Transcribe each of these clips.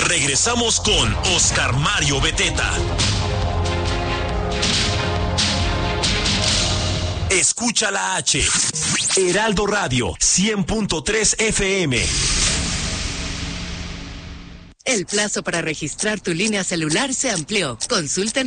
Regresamos con Oscar Mario Beteta. Escucha la H. Heraldo Radio 100.3 FM. El plazo para registrar tu línea celular se amplió. Consulta en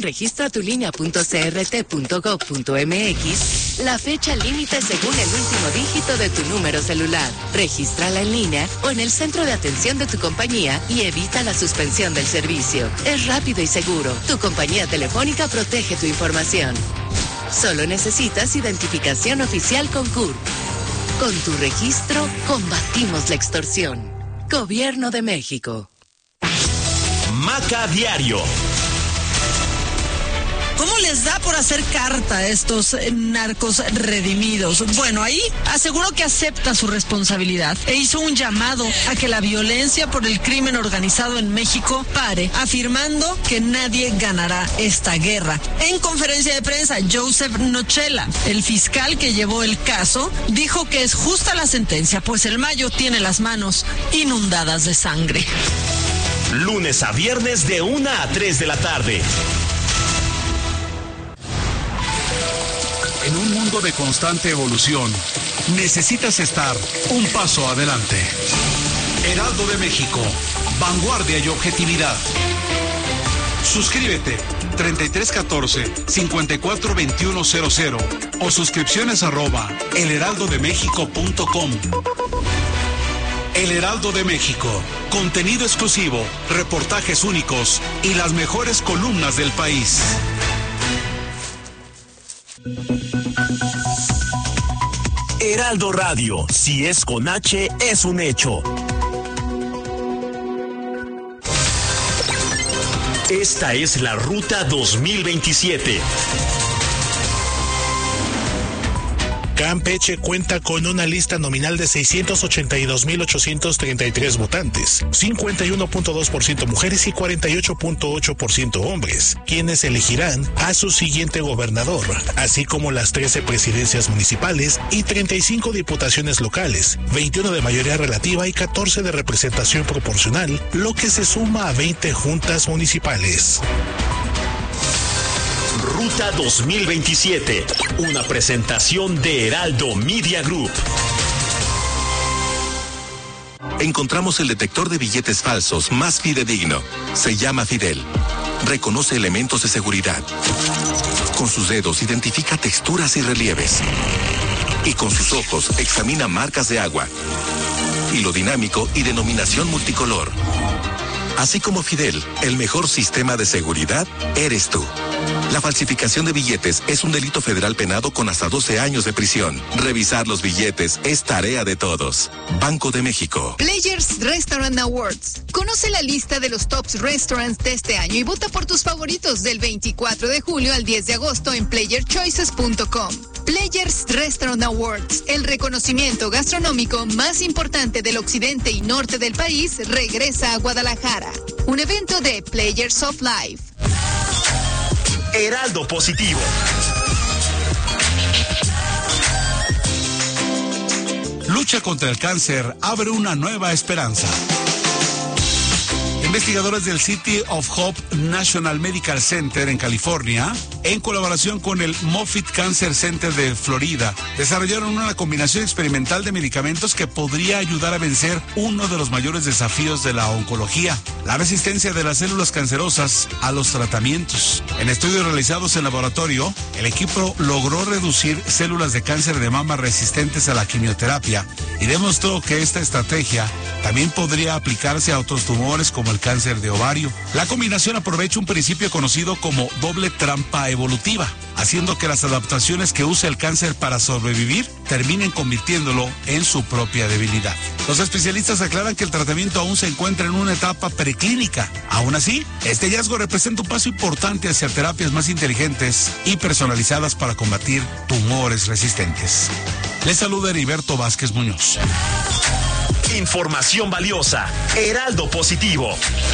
registratulinea.crt.gov.mx la fecha límite según el último dígito de tu número celular. Regístrala en línea o en el centro de atención de tu compañía y evita la suspensión del servicio. Es rápido y seguro. Tu compañía telefónica protege tu información. Solo necesitas identificación oficial con CURP. Con tu registro, combatimos la extorsión. Gobierno de México. Maca Diario. ¿Cómo les da por hacer carta a estos narcos redimidos? Bueno, ahí aseguró que acepta su responsabilidad e hizo un llamado a que la violencia por el crimen organizado en México pare, afirmando que nadie ganará esta guerra. En conferencia de prensa, Joseph Nochela, el fiscal que llevó el caso, dijo que es justa la sentencia, pues el Mayo tiene las manos inundadas de sangre. Lunes a viernes de 1 a 3 de la tarde. En un mundo de constante evolución, necesitas estar un paso adelante. Heraldo de México, vanguardia y objetividad. Suscríbete 3314-542100 o suscripciones @elheraldodemexico.com. El Heraldo de México, contenido exclusivo, reportajes únicos y las mejores columnas del país. Heraldo Radio, si es con H, es un hecho. Esta es la Ruta 2027. Campeche cuenta con una lista nominal de 682,833 votantes, 51.2% mujeres y 48.8% hombres, quienes elegirán a su siguiente gobernador, así como las 13 presidencias municipales y 35 diputaciones locales, 21 de mayoría relativa y 14 de representación proporcional, lo que se suma a 20 juntas municipales. Ruta 2027, una presentación de Heraldo Media Group. Encontramos el detector de billetes falsos más fidedigno. Se llama Fidel. Reconoce elementos de seguridad. Con sus dedos identifica texturas y relieves. Y con sus ojos examina marcas de agua. Hilo dinámico y denominación multicolor. Así como Fidel, el mejor sistema de seguridad eres tú. La falsificación de billetes es un delito federal penado con hasta 12 años de prisión. Revisar los billetes es tarea de todos. Banco de México. Players Restaurant Awards. Conoce la lista de los tops restaurants de este año y vota por tus favoritos del 24 de julio al 10 de agosto en playerchoices.com. Players Restaurant Awards, el reconocimiento gastronómico más importante del occidente y norte del país, regresa a Guadalajara. Un evento de Players of Life. Heraldo Positivo. Lucha contra el cáncer abre una nueva esperanza. Investigadores del City of Hope National Medical Center en California, en colaboración con el Moffitt Cancer Center de Florida, desarrollaron una combinación experimental de medicamentos que podría ayudar a vencer uno de los mayores desafíos de la oncología, la resistencia de las células cancerosas a los tratamientos. En estudios realizados en laboratorio, el equipo logró reducir células de cáncer de mama resistentes a la quimioterapia y demostró que esta estrategia también podría aplicarse a otros tumores como el cáncer de ovario. La combinación aprovecha un principio conocido como doble trampa evolutiva, haciendo que las adaptaciones que usa el cáncer para sobrevivir terminen convirtiéndolo en su propia debilidad. Los especialistas aclaran que el tratamiento aún se encuentra en una etapa preclínica. Aún así, este hallazgo representa un paso importante hacia terapias más inteligentes y personalizadas para combatir tumores resistentes. Les saluda Heriberto Vázquez Muñoz. Información valiosa. Heraldo Positivo.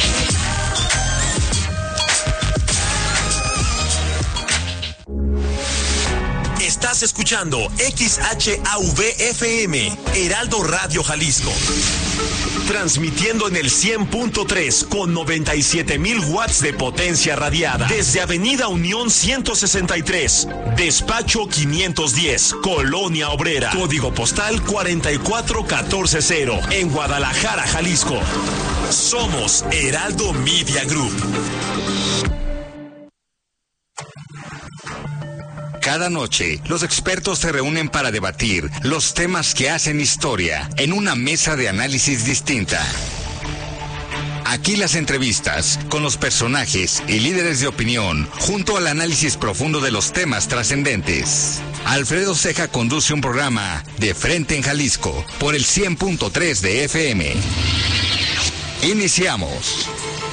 Estás escuchando XHAVFM, Heraldo Radio Jalisco. Transmitiendo en el 100.3 con 97,000 watts de potencia radiada. Desde Avenida Unión 163, Despacho 510, Colonia Obrera. Código postal 44140, en Guadalajara, Jalisco. Somos Heraldo Media Group. Cada noche, los expertos se reúnen para debatir los temas que hacen historia en una mesa de análisis distinta. Aquí las entrevistas con los personajes y líderes de opinión, junto al análisis profundo de los temas trascendentes. Alfredo Ceja conduce un programa De Frente en Jalisco por el 100.3 de FM. Iniciamos.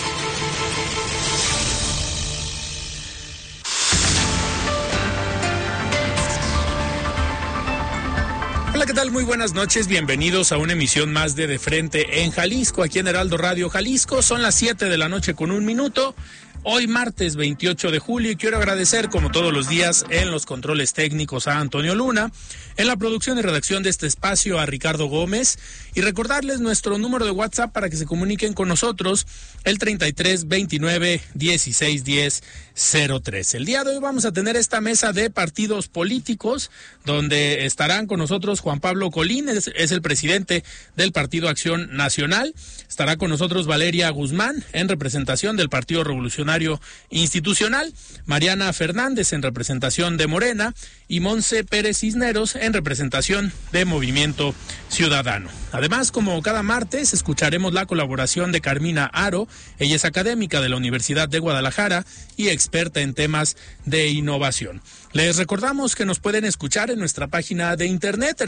Hola, ¿qué tal? Muy buenas noches, bienvenidos a una emisión más de Frente en Jalisco, aquí en Heraldo Radio Jalisco. Son las 7 de la noche con 1 minuto. Hoy martes 28 de julio y quiero agradecer como todos los días en los controles técnicos a Antonio Luna, en la producción y redacción de este espacio a Ricardo Gómez y recordarles nuestro número de WhatsApp para que se comuniquen con nosotros, el 33 29 16 10 03. El día de hoy vamos a tener esta mesa de partidos políticos donde estarán con nosotros Juan Pablo Colín, es el presidente del Partido Acción Nacional. Estará con nosotros Valeria Guzmán en representación del Partido Revolucionario Institucional, Mariana Fernández en representación de Morena y Monse Pérez Cisneros en representación de Movimiento Ciudadano. Además, como cada martes, escucharemos la colaboración de Carmina Aro. Ella es académica de la Universidad de Guadalajara y experta en temas de innovación. Les recordamos que nos pueden escuchar en nuestra página de internet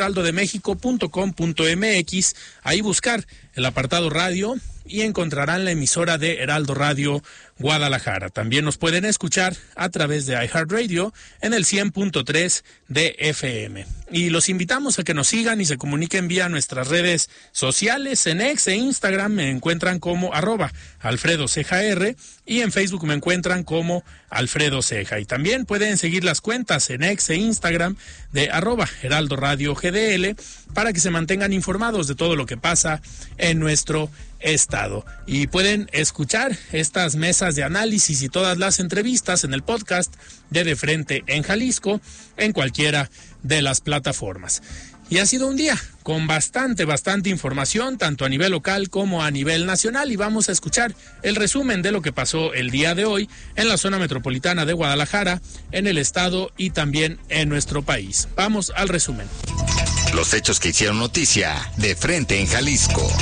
heraldodemexico.com.mx, ahí buscar el apartado radio y encontrarán la emisora de Heraldo Radio Guadalajara. También nos pueden escuchar a través de iHeartRadio en el 100.3 de FM. Y los invitamos a que nos sigan y se comuniquen vía nuestras redes sociales. En X e Instagram me encuentran como @AlfredoCejaR y en Facebook me encuentran como Alfredo Ceja. Y también pueden seguir las cuentas en X e Instagram de @Heraldo Radio GDL para que se mantengan informados de todo lo que pasa en nuestro estado. Y pueden escuchar estas mesas de análisis y todas las entrevistas en el podcast de Frente en Jalisco en cualquiera de las plataformas. Y ha sido un día con bastante información, tanto a nivel local como a nivel nacional, y vamos a escuchar el resumen de lo que pasó el día de hoy en la zona metropolitana de Guadalajara, en el estado y también en nuestro país. Vamos al resumen. Los hechos que hicieron noticia de Frente en Jalisco.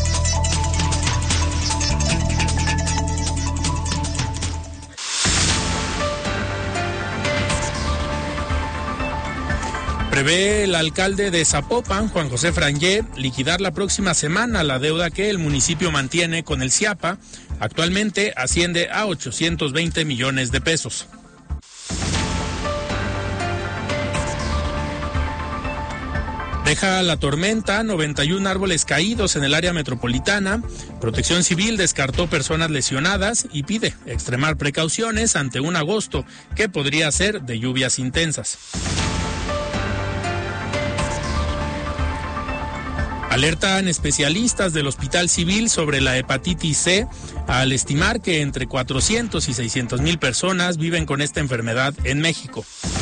Prevé el alcalde de Zapopan, Juan José Frangé, liquidar la próxima semana la deuda que el municipio mantiene con el CIAPA. Actualmente asciende a 820 millones de pesos. Deja la tormenta 91 árboles caídos en el área metropolitana. Protección Civil descartó personas lesionadas y pide extremar precauciones ante un agosto que podría ser de lluvias intensas. Alertan especialistas del Hospital Civil sobre la hepatitis C al estimar que entre 400 y 600 mil personas viven con esta enfermedad en México.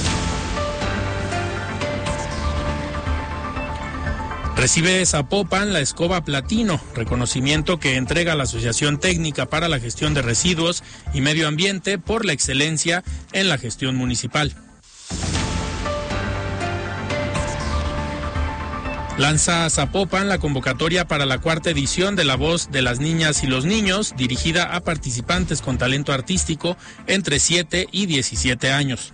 Recibe Zapopan la Escoba Platino, reconocimiento que entrega la Asociación Técnica para la Gestión de Residuos y Medio Ambiente por la excelencia en la gestión municipal. Lanza Zapopan la convocatoria para la 4ª edición de La Voz de las Niñas y los Niños, dirigida a participantes con talento artístico entre 7 y 17 años.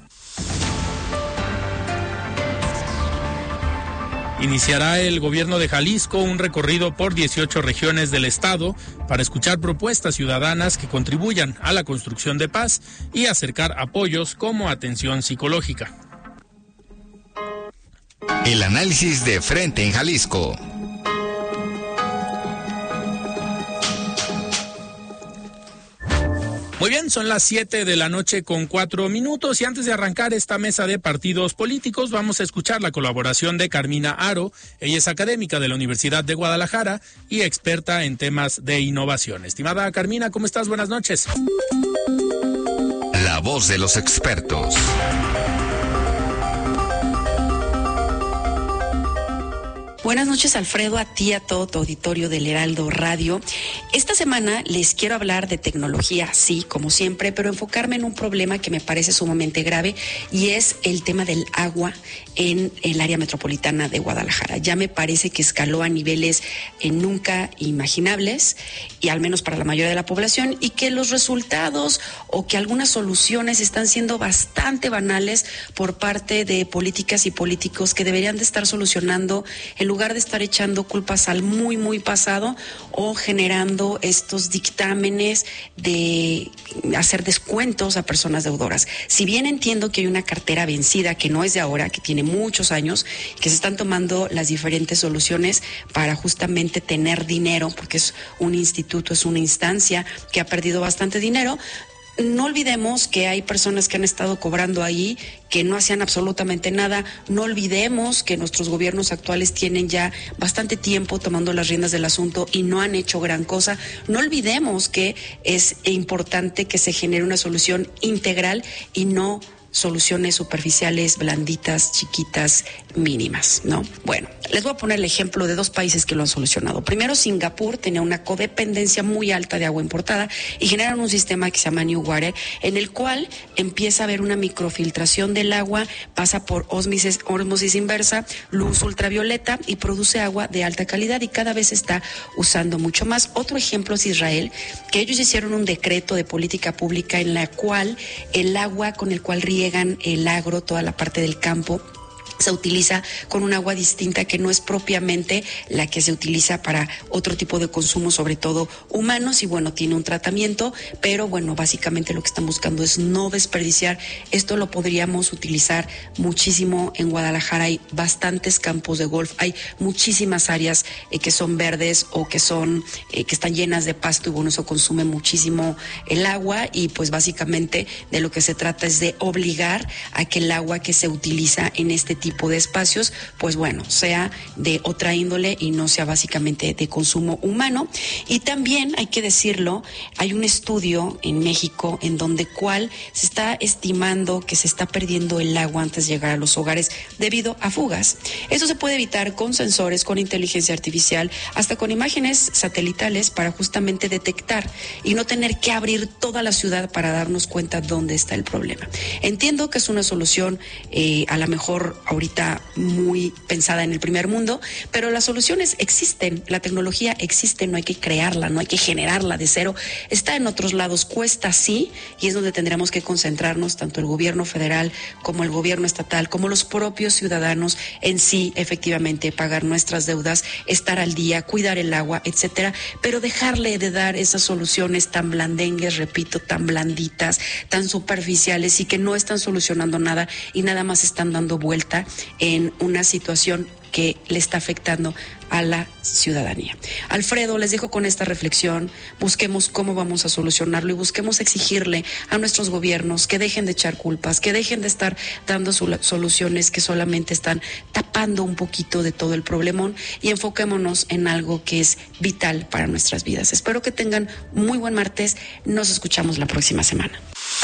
Iniciará el gobierno de Jalisco un recorrido por 18 regiones del estado para escuchar propuestas ciudadanas que contribuyan a la construcción de paz y acercar apoyos como atención psicológica. El análisis de Frente en Jalisco. Muy bien, son las 7:04 y antes de arrancar esta mesa de partidos políticos vamos a escuchar la colaboración de Carmina Aro. Ella es académica de la Universidad de Guadalajara y experta en temas de innovación. Estimada Carmina, ¿cómo estás? Buenas noches. La voz de los expertos. Buenas noches, Alfredo, a ti, a todo tu auditorio del Heraldo Radio. Esta semana les quiero hablar de tecnología, sí, como siempre, pero enfocarme en un problema que me parece sumamente grave y es el tema del agua en el área metropolitana de Guadalajara. Ya me parece que escaló a niveles nunca imaginables, y al menos para la mayoría de la población, y que los resultados o que algunas soluciones están siendo bastante banales por parte de políticas y políticos que deberían de estar solucionando en lugar de estar echando culpas al muy pasado o generando estos dictámenes de hacer descuentos a personas deudoras. Si bien entiendo que hay una cartera vencida que no es de ahora, que tiene muchos años, que se están tomando las diferentes soluciones para justamente tener dinero, porque es un instituto, es una instancia que ha perdido bastante dinero. No olvidemos que hay personas que han estado cobrando ahí, que no hacían absolutamente nada. No olvidemos que nuestros gobiernos actuales tienen ya bastante tiempo tomando las riendas del asunto y no han hecho gran cosa. No olvidemos que es importante que se genere una solución integral y no soluciones superficiales, blanditas, chiquitas, mínimas, ¿no? Bueno, les voy a poner el ejemplo de dos países que lo han solucionado. Primero, Singapur tenía una codependencia muy alta de agua importada y generaron un sistema que se llama New Water, en el cual empieza a haber una microfiltración del agua, pasa por ósmosis inversa, luz ultravioleta y produce agua de alta calidad y cada vez se está usando mucho más. Otro ejemplo es Israel, que ellos hicieron un decreto de política pública en la cual el agua con el cual riegan el agro, toda la parte del campo, se utiliza con un agua distinta que no es propiamente la que se utiliza para otro tipo de consumo, sobre todo humanos, y bueno, tiene un tratamiento, pero bueno, básicamente lo que están buscando es no desperdiciar. Esto lo podríamos utilizar muchísimo en Guadalajara. Hay bastantes campos de golf, hay muchísimas áreas que son verdes o que son que están llenas de pasto, y bueno, eso consume muchísimo el agua, y pues básicamente de lo que se trata es de obligar a que el agua que se utiliza en este tipo de espacios, pues bueno, sea de otra índole y no sea básicamente de consumo humano. Y también hay que decirlo, hay un estudio en México en donde se está estimando que se está perdiendo el agua antes de llegar a los hogares debido a fugas. Eso se puede evitar con sensores, con inteligencia artificial, hasta con imágenes satelitales para justamente detectar y no tener que abrir toda la ciudad para darnos cuenta dónde está el problema. Entiendo que es una solución a lo mejor ahorita muy pensada en el primer mundo, pero las soluciones existen, la tecnología existe, no hay que crearla, no hay que generarla de cero, está en otros lados, cuesta sí, y es donde tendremos que concentrarnos tanto el gobierno federal como el gobierno estatal, como los propios ciudadanos en sí, efectivamente, pagar nuestras deudas, estar al día, cuidar el agua, etcétera, pero dejarle de dar esas soluciones tan blandengues, repito, tan blanditas, tan superficiales y que no están solucionando nada y nada más están dando vuelta en una situación que le está afectando a la ciudadanía. Alfredo, les dejo con esta reflexión, busquemos cómo vamos a solucionarlo y busquemos exigirle a nuestros gobiernos que dejen de echar culpas, que dejen de estar dando soluciones que solamente están tapando un poquito de todo el problemón y enfoquémonos en algo que es vital para nuestras vidas. Espero que tengan muy buen martes, nos escuchamos la próxima semana.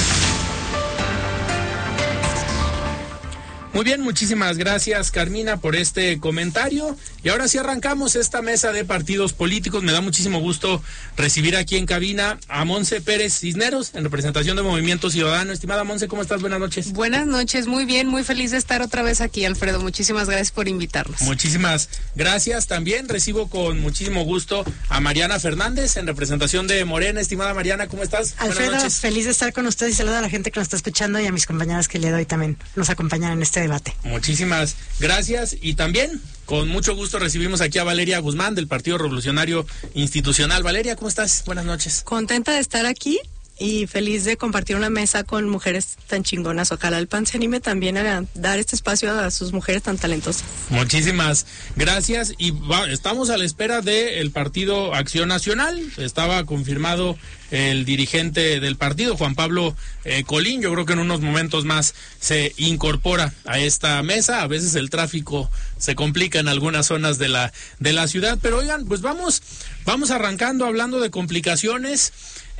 Muy bien, muchísimas gracias, Carmina, por este comentario. Y ahora sí arrancamos esta mesa de partidos políticos. Me da muchísimo gusto recibir aquí en cabina a Monse Pérez Cisneros, en representación de Movimiento Ciudadano. Estimada Monse, ¿cómo estás? Buenas noches. Buenas noches, muy bien, muy feliz de estar otra vez aquí, Alfredo. Muchísimas gracias por invitarnos. Muchísimas gracias. También recibo con muchísimo gusto a Mariana Fernández, en representación de Morena. Estimada Mariana, ¿cómo estás? Alfredo, buenas noches. Feliz de estar con ustedes y saludo a la gente que nos está escuchando y a mis compañeras que el día de hoy también nos acompañan en este debate. Muchísimas gracias. Y también con mucho gusto recibimos aquí a Valeria Guzmán del Partido Revolucionario Institucional. Valeria, ¿cómo estás? Buenas noches. Contenta de estar aquí y feliz de compartir una mesa con mujeres tan chingonas. Ojalá el PAN se anime también a dar este espacio a sus mujeres tan talentosas. Muchísimas gracias y estamos a la espera del Partido Acción Nacional. Estaba confirmado el dirigente del partido, Juan Pablo Colín. Yo creo que en unos momentos más se incorpora a esta mesa. A veces el tráfico se complica en algunas zonas de la ciudad, pero oigan, pues vamos arrancando hablando de complicaciones.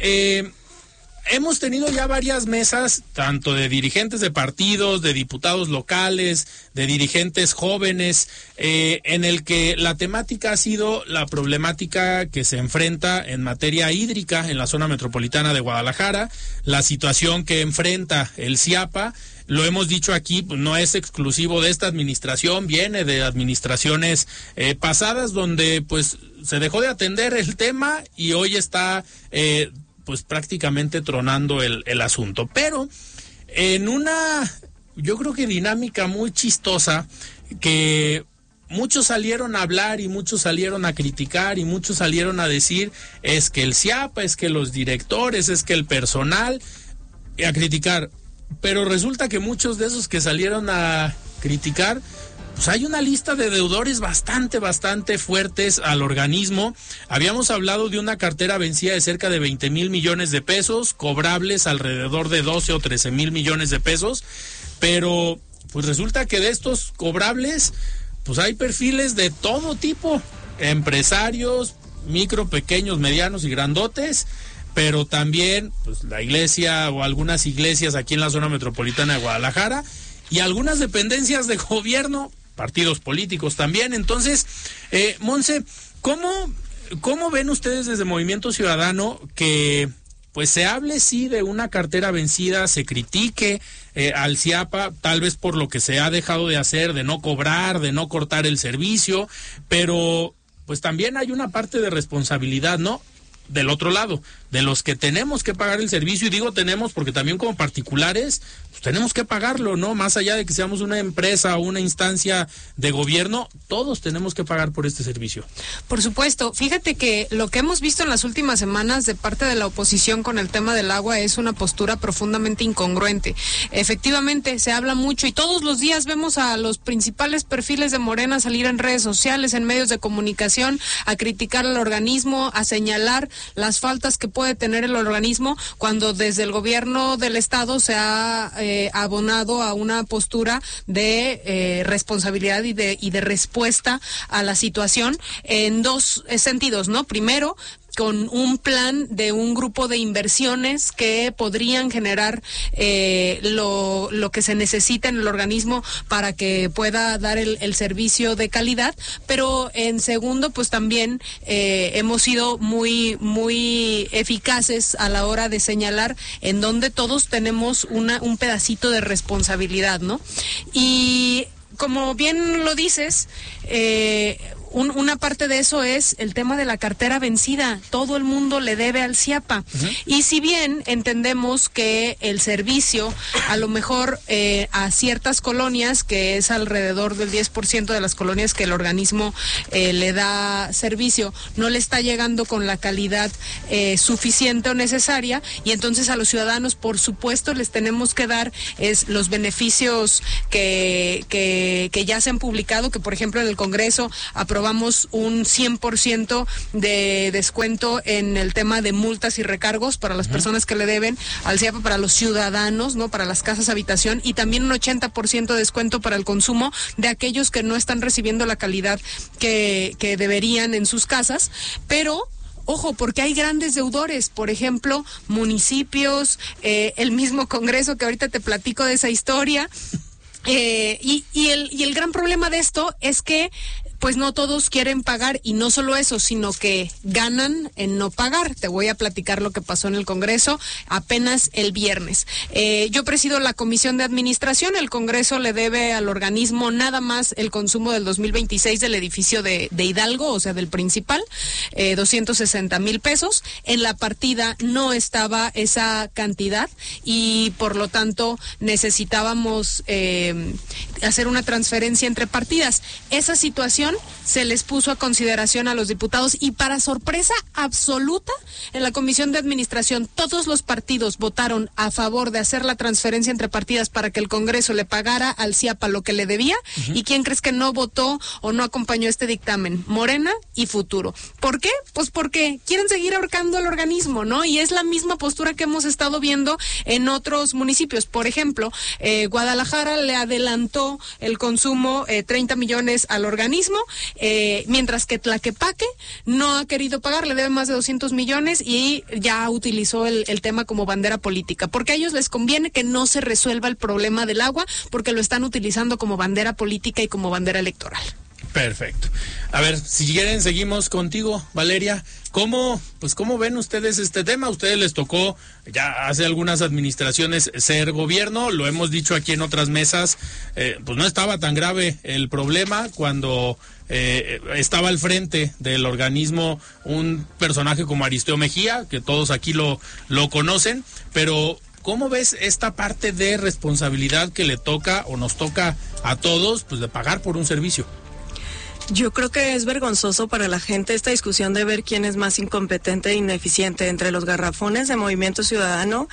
Hemos tenido ya varias mesas, tanto de dirigentes de partidos, de diputados locales, de dirigentes jóvenes, en el que la temática ha sido la problemática que se enfrenta en materia hídrica en la zona metropolitana de Guadalajara, la situación que enfrenta el CIAPA. Lo hemos dicho aquí, pues no es exclusivo de esta administración, viene de administraciones pasadas donde pues se dejó de atender el tema y hoy está pues prácticamente tronando el asunto. Pero en una, yo creo que dinámica muy chistosa, que muchos salieron a hablar y muchos salieron a criticar y muchos salieron a decir, es que el CIAPA, es que los directores, es que el personal, a criticar. Pero resulta que muchos de esos que salieron a criticar, pues hay una lista de deudores bastante fuertes al organismo. Habíamos hablado de una cartera vencida de cerca de 20,000 millones de pesos, cobrables alrededor de 12 o 13,000 millones de pesos, pero pues resulta que de estos cobrables, pues hay perfiles de todo tipo, empresarios, micro, pequeños, medianos y grandotes, pero también pues la iglesia o algunas iglesias aquí en la zona metropolitana de Guadalajara y algunas dependencias de gobierno, partidos políticos también. Entonces, Monse, ¿cómo ven ustedes desde Movimiento Ciudadano que pues se hable sí de una cartera vencida, se critique al CIAPA, tal vez por lo que se ha dejado de hacer, de no cobrar, de no cortar el servicio, pero pues también hay una parte de responsabilidad, ¿no?, del otro lado, de los que tenemos que pagar el servicio, y digo tenemos porque también como particulares pues tenemos que pagarlo, ¿no? Más allá de que seamos una empresa o una instancia de gobierno, todos tenemos que pagar por este servicio. Por supuesto, fíjate que lo que hemos visto en las últimas semanas de parte de la oposición con el tema del agua es una postura profundamente incongruente. Efectivamente, se habla mucho y todos los días vemos a los principales perfiles de Morena salir en redes sociales, en medios de comunicación, a criticar al organismo, a señalar las faltas que puede tener el organismo, cuando desde el gobierno del estado se ha abonado a una postura de responsabilidad y de respuesta a la situación en dos sentidos, ¿no? Primero, con un plan de un grupo de inversiones que podrían generar lo que se necesita en el organismo para que pueda dar el servicio de calidad, pero en segundo, pues también hemos sido muy eficaces a la hora de señalar en donde todos tenemos un pedacito de responsabilidad, ¿no? Y como bien lo dices, una parte de eso es el tema de la cartera vencida. Todo el mundo le debe al CIAPA. Uh-huh. Y si bien entendemos que el servicio, a lo mejor a ciertas colonias, que es alrededor del 10% de las colonias que el organismo le da servicio, no le está llegando con la calidad suficiente o necesaria, y entonces a los ciudadanos, por supuesto, les tenemos que dar los beneficios que ya se han publicado, que por ejemplo en el Congreso aprobamos un 100% de descuento en el tema de multas y recargos para las personas que le deben al CIAPA, para los ciudadanos, ¿no?, para las casas habitación, y también un 80% de descuento para el consumo de aquellos que no están recibiendo la calidad que deberían en sus casas, pero ojo, porque hay grandes deudores, por ejemplo, municipios, el mismo Congreso, que ahorita te platico de esa historia, y el gran problema de esto es que pues no todos quieren pagar, y no solo eso, sino que ganan en no pagar. Te voy a platicar lo que pasó en el Congreso apenas el viernes. Yo presido la Comisión de Administración. El Congreso le debe al organismo nada más el consumo del 2026 del edificio de Hidalgo, o sea, del principal, 260,000 pesos. En la partida no estaba esa cantidad y por lo tanto necesitábamos hacer una transferencia entre partidas. Esa situación votación se les puso a consideración a los diputados y para sorpresa absoluta en la Comisión de Administración todos los partidos votaron a favor de hacer la transferencia entre partidas para que el Congreso le pagara al CIAPA lo que le debía. ¿Y quién crees que no votó o no acompañó este dictamen? Morena y Futuro. ¿Por qué? Pues porque quieren seguir ahorcando al organismo, ¿no? Y es la misma postura que hemos estado viendo en otros municipios. Por ejemplo, Guadalajara le adelantó el consumo 30 millones al organismo, mientras que Tlaquepaque no ha querido pagar, le debe más de 200 millones y ya utilizó el tema como bandera política, porque a ellos les conviene que no se resuelva el problema del agua, porque lo están utilizando como bandera política y como bandera electoral. Perfecto. A ver, si quieren, seguimos contigo, Valeria. ¿Cómo ven ustedes este tema? A ustedes les tocó ya hace algunas administraciones ser gobierno, lo hemos dicho aquí en otras mesas, pues no estaba tan grave el problema cuando estaba al frente del organismo un personaje como Aristeo Mejía, que todos aquí lo conocen, pero ¿cómo ves esta parte de responsabilidad que le toca o nos toca a todos, pues de pagar por un servicio? Yo creo que es vergonzoso para la gente esta discusión de ver quién es más incompetente e ineficiente entre los garrafones de Movimiento Ciudadano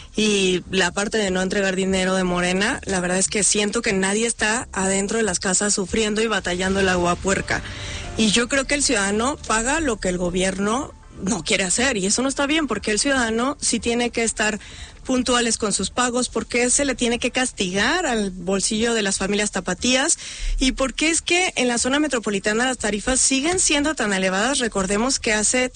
y la parte de no entregar dinero de Morena. La verdad es que siento que nadie está adentro de las casas sufriendo y batallando el agua puerca. Y yo creo que el ciudadano paga lo que el gobierno no quiere hacer, y eso no está bien, porque el ciudadano sí tiene que estar puntuales con sus pagos, porque se le tiene que castigar al bolsillo de las familias tapatías, y porque es que en la zona metropolitana las tarifas siguen siendo tan elevadas. Recordemos que hace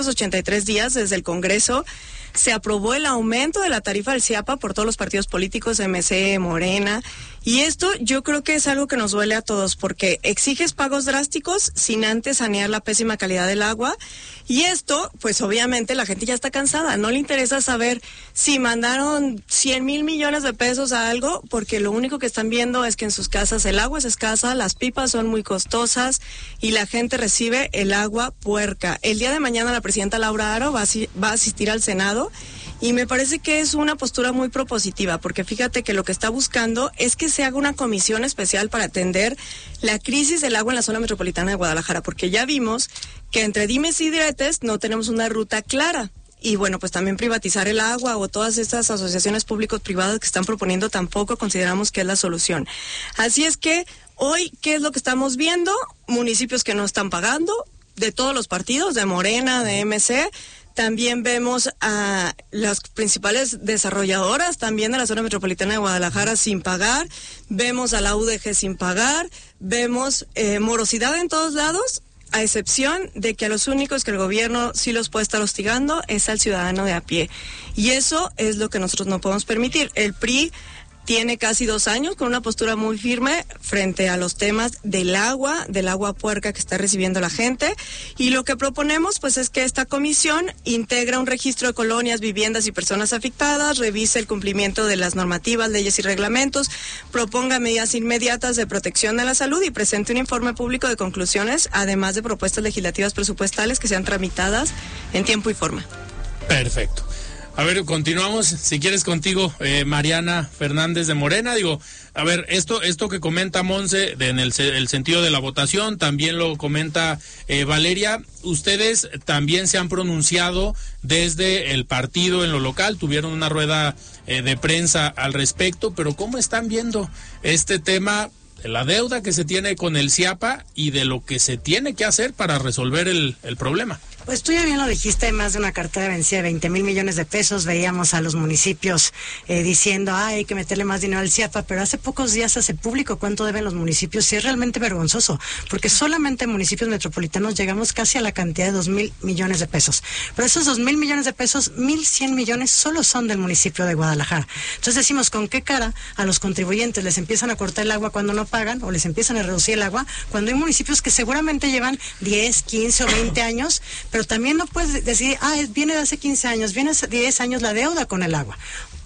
383 días desde el Congreso se aprobó el aumento de la tarifa del CIAPA por todos los partidos políticos, MC, Morena, y esto yo creo que es algo que nos duele a todos, porque exiges pagos drásticos sin antes sanear la pésima calidad del agua, y esto, pues obviamente la gente ya está cansada, no le interesa saber si mandaron 100,000 millones de pesos a algo, porque lo único que están viendo es que en sus casas el agua es escasa, las pipas son muy costosas y la gente recibe el agua puerca. El día de mañana la presidenta Laura Aro va a asistir al Senado, y me parece que es una postura muy propositiva, porque fíjate que lo que está buscando es que se haga una comisión especial para atender la crisis del agua en la zona metropolitana de Guadalajara, porque ya vimos que entre dimes y diretes no tenemos una ruta clara. Y bueno, pues también privatizar el agua o todas estas asociaciones públicos-privadas que están proponiendo tampoco consideramos que es la solución. Así es que hoy, ¿qué es lo que estamos viendo? Municipios que no están pagando, de todos los partidos, de Morena, de MC. También vemos a las principales desarrolladoras también de la zona metropolitana de Guadalajara sin pagar, vemos a la UDG sin pagar, vemos morosidad en todos lados, a excepción de que a los únicos que el gobierno sí los puede estar hostigando es al ciudadano de a pie. Y eso es lo que nosotros no podemos permitir. El PRI tiene casi 2 años con una postura muy firme frente a los temas del agua puerca que está recibiendo la gente, y lo que proponemos pues es que esta comisión integre un registro de colonias, viviendas y personas afectadas, revise el cumplimiento de las normativas, leyes y reglamentos, proponga medidas inmediatas de protección de la salud y presente un informe público de conclusiones, además de propuestas legislativas presupuestales que sean tramitadas en tiempo y forma. Perfecto. A ver, continuamos, si quieres contigo, Mariana Fernández de Morena. Digo, a ver, esto que comenta Monse en el sentido de la votación, también lo comenta Valeria. Ustedes también se han pronunciado desde el partido en lo local, tuvieron una rueda de prensa al respecto, pero ¿cómo están viendo este tema de la deuda que se tiene con el CIAPA y de lo que se tiene que hacer para resolver el problema? Pues tú ya bien lo dijiste, hay más de una cartera vencida de 20,000 millones de pesos. Veíamos a los municipios diciendo, hay que meterle más dinero al CIAPA, pero hace pocos días hace público cuánto deben los municipios, y es realmente vergonzoso, porque solamente en municipios metropolitanos llegamos casi a la cantidad de 2,000 millones de pesos. Pero esos 2,000 millones de pesos, 1,100 millones solo son del municipio de Guadalajara. Entonces decimos, ¿con qué cara a los contribuyentes les empiezan a cortar el agua cuando no pagan, o les empiezan a reducir el agua, cuando hay municipios que seguramente llevan 10, 15 o 20 años, pero también no puedes decir, viene de hace 15 años, viene hace 10 años la deuda con el agua?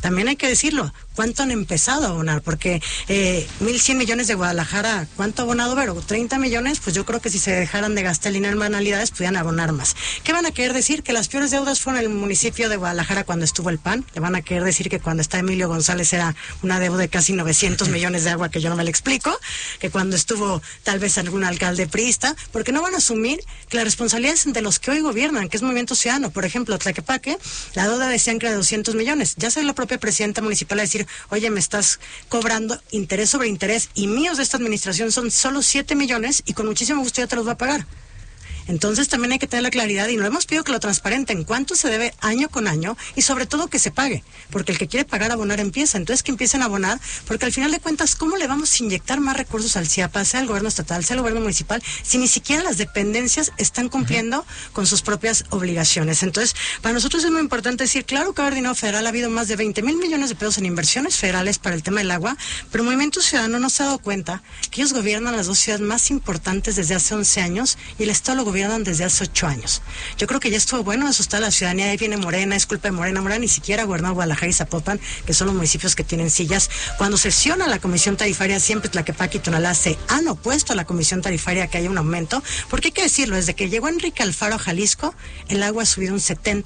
también hay que decirlo, ¿cuánto han empezado a abonar? Porque 1.100 millones de Guadalajara, ¿cuánto ha abonado Vero? 30 millones, pues yo creo que si se dejaran de gastar el dinero en banalidades, pudieran abonar más. ¿Qué van a querer decir? Que las peores deudas fueron en el municipio de Guadalajara cuando estuvo el PAN. Le van a querer decir que cuando está Emilio González era una deuda de casi 900 millones de agua, que yo no me lo explico, que cuando estuvo tal vez algún alcalde priista, porque no van a asumir que la responsabilidad es de los que hoy gobiernan, que es Movimiento Ciudadano. Por ejemplo, Tlaquepaque, la deuda decían que era de 200 millones. Ya salió la propia presidenta municipal a decir, oye, me estás cobrando interés sobre interés y míos de esta administración son solo 7 millones y con muchísimo gusto ya te los va a pagar. Entonces también hay que tener la claridad y lo hemos pedido que lo transparenten, cuánto se debe año con año y sobre todo que se pague, porque el que quiere pagar abonar empieza, entonces que empiecen a abonar, porque al final de cuentas, ¿cómo le vamos a inyectar más recursos al CIAPA, sea el gobierno estatal, sea el gobierno municipal, si ni siquiera las dependencias están cumpliendo con sus propias obligaciones? Entonces, para nosotros es muy importante decir, claro que va a haber dinero federal, ha habido más de 20,000 millones de pesos en inversiones federales para el tema del agua, pero Movimiento Ciudadano no se ha dado cuenta que ellos gobiernan las dos ciudades más importantes desde hace 11 años y el Estado lo gobiernan desde hace 8 años. Yo creo que ya estuvo bueno asustar a la ciudadanía. Ahí viene Morena, es culpa de Morena. Morena ni siquiera gobernó Guadalajara y Zapopan, que son los municipios que tienen sillas. Cuando sesiona la comisión tarifaria, siempre Tlaquepaque y Tonalá se han opuesto a la comisión tarifaria que haya un aumento, porque hay que decirlo, desde que llegó Enrique Alfaro a Jalisco, el agua ha subido un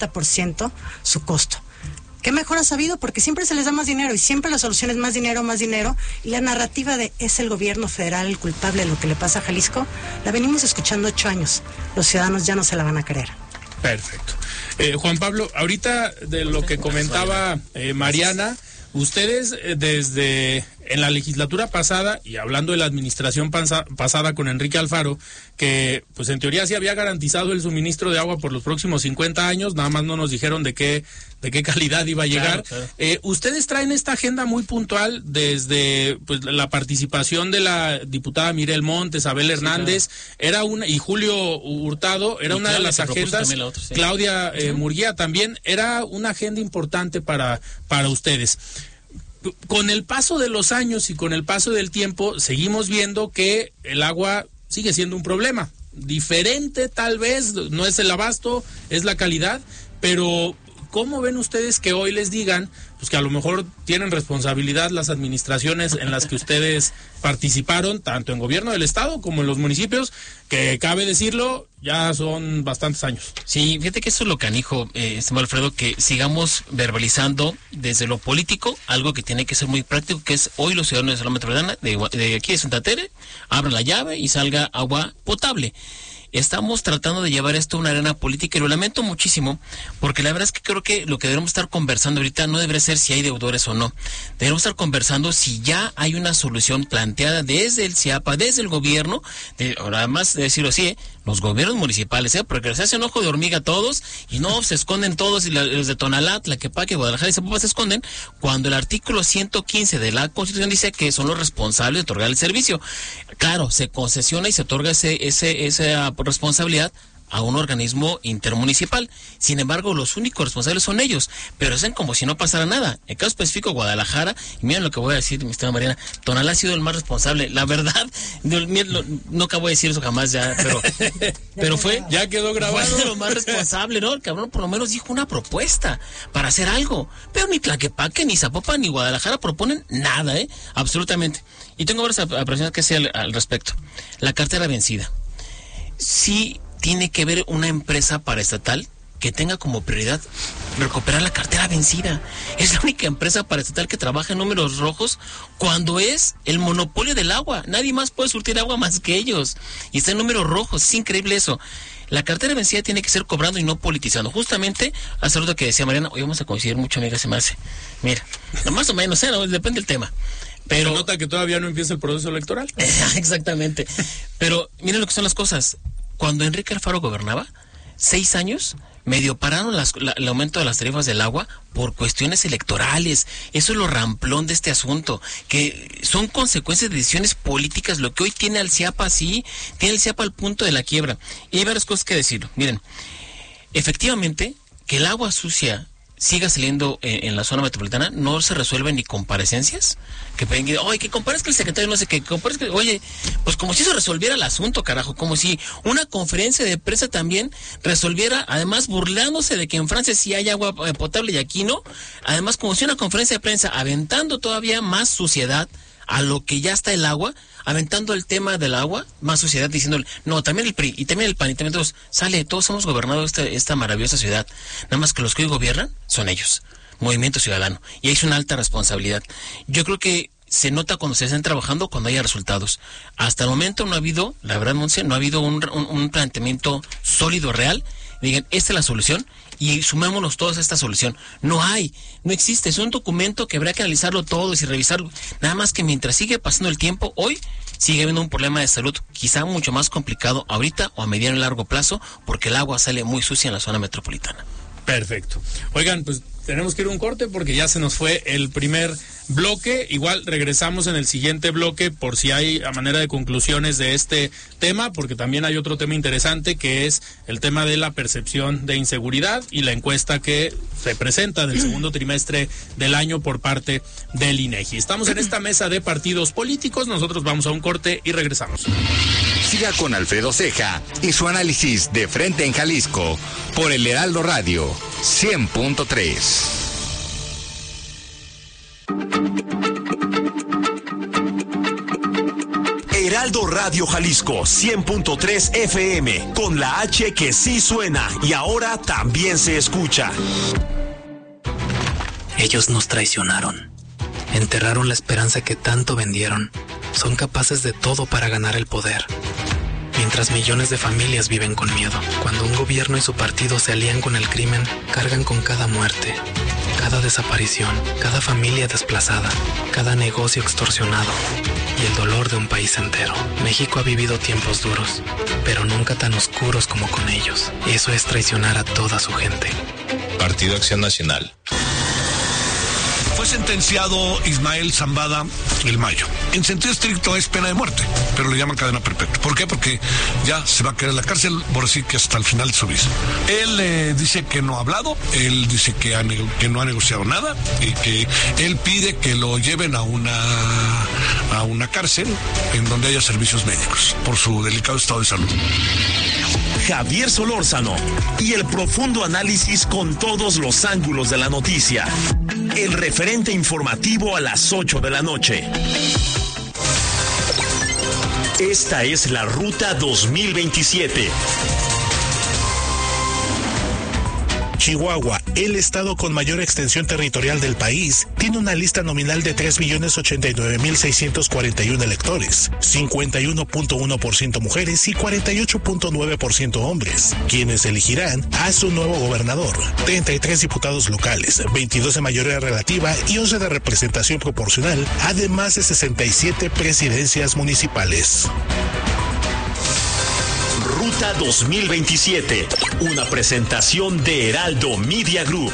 70% su costo. ¿Qué mejor ha sabido? Porque siempre se les da más dinero y siempre la solución es más dinero, y la narrativa de es el gobierno federal el culpable de lo que le pasa a Jalisco, la venimos escuchando 8 años. Los ciudadanos ya no se la van a creer. Perfecto. Juan Pablo, ahorita de lo que comentaba Mariana, ustedes desde en la legislatura pasada, y hablando de la administración pasada con Enrique Alfaro, que pues en teoría sí había garantizado el suministro de agua por los próximos 50 años, nada más no nos dijeron de qué calidad iba a llegar. Claro. Ustedes traen esta agenda muy puntual desde pues la participación de la diputada Mirel Montes, Abel Hernández, era una, y Julio Hurtado, era una de las agendas, Claudia Murguía también, era una agenda importante para ustedes. Con el paso de los años y con el paso del tiempo, seguimos viendo que el agua sigue siendo un problema. Diferente tal vez, no es el abasto, es la calidad, pero ¿cómo ven ustedes que hoy les digan pues que a lo mejor tienen responsabilidad las administraciones en las que ustedes participaron, tanto en gobierno del estado como en los municipios, que cabe decirlo, ya son bastantes años? Sí, fíjate que eso es lo canijo, estimado Alfredo, que sigamos verbalizando desde lo político algo que tiene que ser muy práctico, que es hoy los ciudadanos de Saloma Metropolitana, de aquí de Santa Tere, abran la llave y salga agua potable. Estamos tratando de llevar esto a una arena política y lo lamento muchísimo, porque la verdad es que creo que lo que debemos estar conversando ahorita no debería ser si hay deudores o no. Debemos estar conversando si ya hay una solución planteada desde el CIAPA, desde el gobierno, además de decirlo así, los gobiernos municipales, porque se hacen ojo de hormiga todos y no se esconden todos, y los de Tonalá, Tlaquepaque, Guadalajara y Zapopan se esconden cuando el artículo 115 de la Constitución dice que son los responsables de otorgar el servicio. Claro, se concesiona y se otorga esa responsabilidad a un organismo intermunicipal. Sin embargo, los únicos responsables son ellos, pero hacen como si no pasara nada. En el caso específico, Guadalajara, y miren lo que voy a decir, mi estimada Mariana, Tonalá ha sido el más responsable. La verdad, no acabo de decir eso jamás ya, pero fue... Ya quedó grabado. Fue lo más responsable, ¿no? El cabrón por lo menos dijo una propuesta para hacer algo. Pero ni Tlaquepaque, ni Zapopan, ni Guadalajara proponen nada, absolutamente. Y tengo varias apreciaciones que hacer al respecto. La cartera vencida. Sí tiene que ver una empresa paraestatal que tenga como prioridad recuperar la cartera vencida. Es la única empresa paraestatal que trabaja en números rojos cuando es el monopolio del agua. Nadie más puede surtir agua más que ellos. Y está en números rojos. Es increíble eso. La cartera vencida tiene que ser cobrando y no politizando. Justamente, hace rato que decía Mariana, hoy vamos a coincidir mucho, amiga, se me hace. Mira, más o menos, no, depende del tema. Pero se nota que todavía no empieza el proceso electoral. Exactamente. Pero miren lo que son las cosas. Cuando Enrique Alfaro gobernaba, 6 años, medio pararon el aumento de las tarifas del agua por cuestiones electorales. Eso es lo ramplón de este asunto, que son consecuencias de decisiones políticas. Lo que hoy tiene al CIAPA así, tiene el CIAPA al punto de la quiebra. Y hay varias cosas que decir. Miren, efectivamente, que el agua sucia siga saliendo en la zona metropolitana, no se resuelven ni comparecencias, que pueden decir, oye, que comparezca el secretario, no sé qué, oye, pues como si eso resolviera el asunto, carajo, como si una conferencia de prensa también resolviera, además burlándose de que en Francia sí hay agua potable y aquí no, además como si una conferencia de prensa aventando todavía más suciedad a lo que ya está el agua, aventando el tema del agua, más suciedad, diciéndole, no, también el PRI, y también el PAN, y también todos hemos gobernado esta maravillosa ciudad, nada más que los que hoy gobiernan son ellos, Movimiento Ciudadano, y ahí es una alta responsabilidad. Yo creo que se nota cuando se están trabajando, cuando haya resultados. Hasta el momento no ha habido, la verdad, Monse, no ha habido un planteamiento sólido, real, digan, esta es la solución, y sumémonos todos a esta solución. No existe, es un documento que habrá que analizarlo todos y revisarlo. Nada más que mientras sigue pasando el tiempo, hoy sigue habiendo un problema de salud quizá mucho más complicado ahorita o a mediano y largo plazo, porque el agua sale muy sucia en la zona metropolitana. Perfecto. Oigan, pues tenemos que ir a un corte porque ya se nos fue el primer bloque. Igual regresamos en el siguiente bloque por si hay a manera de conclusiones de este tema, porque también hay otro tema interesante que es el tema de la percepción de inseguridad y la encuesta que se presenta del segundo trimestre del año por parte del INEGI. Estamos en esta mesa de partidos políticos, nosotros vamos a un corte y regresamos. Siga con Alfredo Ceja y su análisis de Frente en Jalisco por el Heraldo Radio 100.3. Heraldo Radio Jalisco 100.3 FM, con la H que sí suena y ahora también se escucha. Ellos nos traicionaron, enterraron la esperanza que tanto vendieron, son capaces de todo para ganar el poder. Mientras millones de familias viven con miedo, cuando un gobierno y su partido se alían con el crimen, cargan con cada muerte, cada desaparición, cada familia desplazada, cada negocio extorsionado y el dolor de un país entero. México ha vivido tiempos duros, pero nunca tan oscuros como con ellos. Eso es traicionar a toda su gente. Partido Acción Nacional. Fue sentenciado Ismael Zambada el Mayo. En sentido estricto es pena de muerte, pero le llaman cadena perpetua. ¿Por qué? Porque ya se va a quedar en la cárcel, por así que hasta el final de su vida. Él dice que no ha hablado, él dice que no ha negociado nada y que él pide que lo lleven a una cárcel en donde haya servicios médicos por su delicado estado de salud. Javier Solórzano y el profundo análisis con todos los ángulos de la noticia. El referente informativo a las 8 de la noche. Esta es la Ruta 2027. Chihuahua, el estado con mayor extensión territorial del país, tiene una lista nominal de 3.089.641 electores, 51.1% mujeres y 48.9% hombres, quienes elegirán a su nuevo gobernador, 33 diputados locales, 22 de mayoría relativa y 11 de representación proporcional, además de 67 presidencias municipales. Ruta 2027, una presentación de Heraldo Media Group.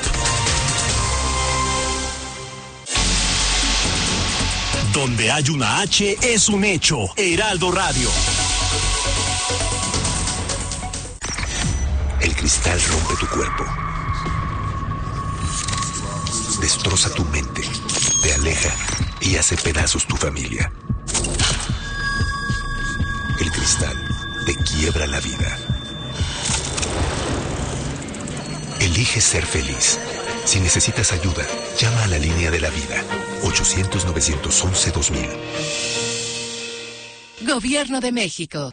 Donde hay una H es un hecho. Heraldo Radio. El cristal rompe tu cuerpo, destroza tu mente, te aleja y hace pedazos tu familia. El cristal te quiebra la vida. Elige ser feliz. Si necesitas ayuda, llama a la línea de la vida. 800-911-2000. Gobierno de México.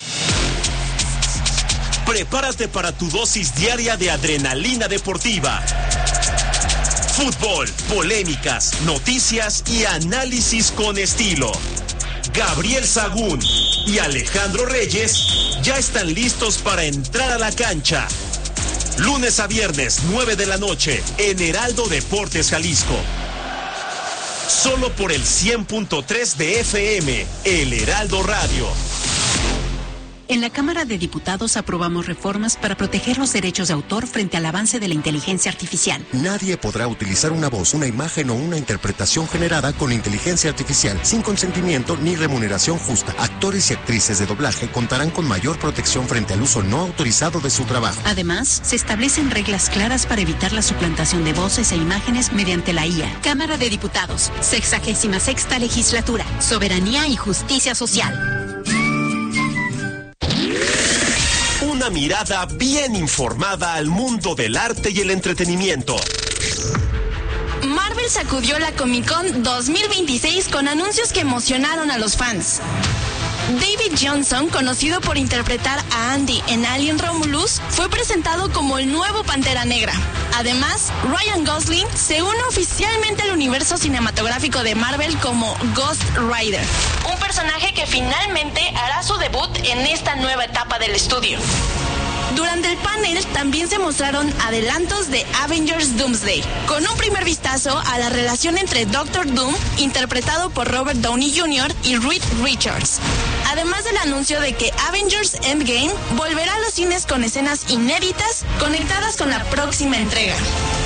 Prepárate para tu dosis diaria de adrenalina deportiva. Fútbol, polémicas, noticias y análisis con estilo. Gabriel Sagún y Alejandro Reyes ya están listos para entrar a la cancha. Lunes a viernes, 9 de la noche, en Heraldo Deportes Jalisco. Solo por el 100.3 de FM, el Heraldo Radio. En la Cámara de Diputados aprobamos reformas para proteger los derechos de autor frente al avance de la inteligencia artificial. Nadie podrá utilizar una voz, una imagen o una interpretación generada con inteligencia artificial sin consentimiento ni remuneración justa. Actores y actrices de doblaje contarán con mayor protección frente al uso no autorizado de su trabajo. Además, se establecen reglas claras para evitar la suplantación de voces e imágenes mediante la IA. Cámara de Diputados, 66ª Legislatura, Soberanía y Justicia Social. Una mirada bien informada al mundo del arte y el entretenimiento. Marvel sacudió la Comic Con 2026 con anuncios que emocionaron a los fans. David Johnson, conocido por interpretar a Andy en Alien Romulus, fue presentado como el nuevo Pantera Negra. Además, Ryan Gosling se une oficialmente al universo cinematográfico de Marvel como Ghost Rider, un personaje que finalmente hará su debut en esta nueva etapa del estudio. Durante el panel también se mostraron adelantos de Avengers Doomsday, con un primer vistazo a la relación entre Doctor Doom, interpretado por Robert Downey Jr., y Reed Richards. Además del anuncio de que Avengers Endgame volverá a los cines con escenas inéditas conectadas con la próxima entrega.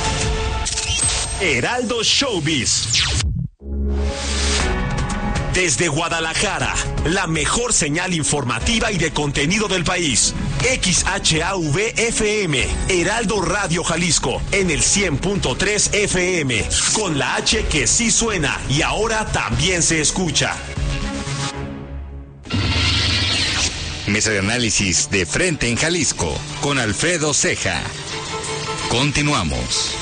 Heraldo Showbiz. Desde Guadalajara, la mejor señal informativa y de contenido del país. XHAV-FM, Heraldo Radio Jalisco, en el 100.3 FM, con la H que sí suena y ahora también se escucha. Mesa de análisis de Frente en Jalisco, con Alfredo Ceja. Continuamos.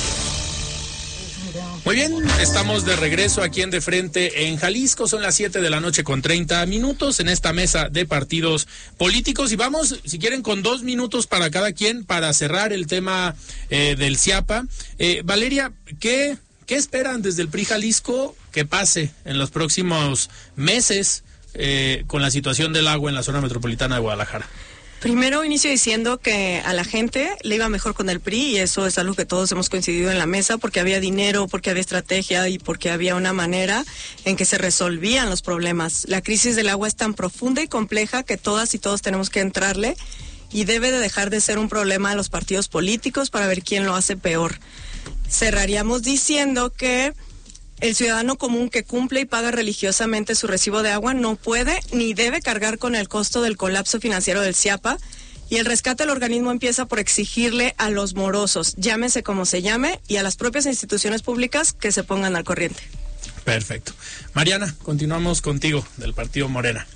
Muy bien, estamos de regreso aquí en De Frente en Jalisco. Son las 7 de la noche con 30 minutos en esta mesa de partidos políticos. Y vamos, si quieren, con 2 minutos para cada quien para cerrar el tema del CIAPA. Valeria, ¿qué esperan desde el PRI Jalisco que pase en los próximos meses con la situación del agua en la zona metropolitana de Guadalajara? Primero inicio diciendo que a la gente le iba mejor con el PRI y eso es algo que todos hemos coincidido en la mesa porque había dinero, porque había estrategia y porque había una manera en que se resolvían los problemas. La crisis del agua es tan profunda y compleja que todas y todos tenemos que entrarle y debe de dejar de ser un problema de los partidos políticos para ver quién lo hace peor. Cerraríamos diciendo que el ciudadano común que cumple y paga religiosamente su recibo de agua no puede ni debe cargar con el costo del colapso financiero del CIAPA y el rescate del organismo empieza por exigirle a los morosos, llámese como se llame, y a las propias instituciones públicas que se pongan al corriente. Perfecto. Mariana, continuamos contigo del partido Morena.